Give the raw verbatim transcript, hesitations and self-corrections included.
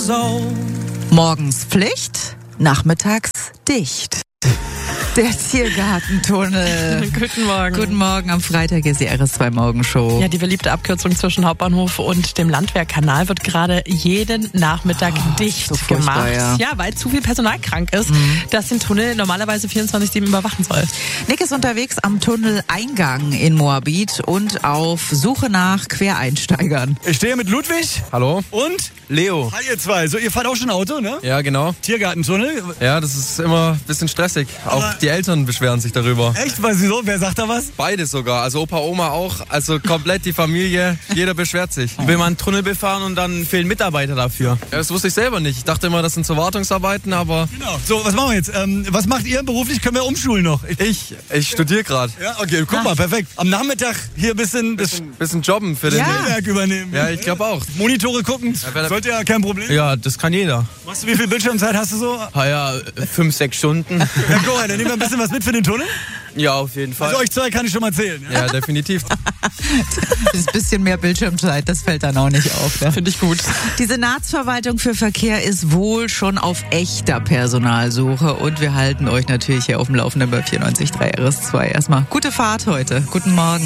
so. Morgens Pflicht, nachmittags dicht. Der Tiergartentunnel. Guten Morgen. Guten Morgen, am Freitag ist die R S zwei Morgenshow. Ja, die beliebte Abkürzung zwischen Hauptbahnhof und dem Landwehrkanal wird gerade jeden Nachmittag Oh, dicht so furchtbar, gemacht. ja. Ja, weil zu viel Personal krank ist, Mhm. das den Tunnel normalerweise vierundzwanzig sieben überwachen soll. Nick ist unterwegs am Tunneleingang in Moabit und auf Suche nach Quereinsteigern. Ich stehe mit Ludwig. Hallo. Und Leo. Hi ihr zwei. So, ihr fahrt auch schon Auto, ne? Ja, genau. Tiergartentunnel. Ja, das ist immer ein bisschen stressig. Aber auch die Eltern beschweren sich darüber. Echt? Weiß wieso? Wer sagt da was? Beide sogar. Also Opa, Oma auch. Also komplett die Familie. Jeder beschwert sich. Will man einen Tunnel befahren und dann fehlen Mitarbeiter dafür. Ja, das wusste ich selber nicht. Ich dachte immer, das sind so Wartungsarbeiten, aber Genau. So, was machen wir jetzt? Ähm, was macht ihr beruflich? Können wir umschulen noch? Ich, ich, ich studiere gerade. ja, okay, guck mal, perfekt. Am Nachmittag hier ein bisschen das Bisschen, bisschen jobben für den Ja. Werk übernehmen. Ja, ich glaube auch. Monitore gucken, wer- sollte ja kein Problem. Ja, das kann jeder. Machst du, wie viel Bildschirmzeit hast du so? Ah ja, fünf, sechs Stunden. Ja, go ahead, dann nehmen wir ein bisschen was mit für den Tunnel. Ja, auf jeden Fall. Also euch zwei kann ich schon mal zählen. Ja? Ja, definitiv. Das bisschen mehr Bildschirmzeit, das fällt dann auch nicht auf. Ja. Finde ich gut. Die Senatsverwaltung für Verkehr ist wohl schon auf echter Personalsuche und wir halten euch natürlich hier auf dem Laufenden bei vierundneunzig Komma drei R S zwei. Erstmal gute Fahrt heute. Guten Morgen.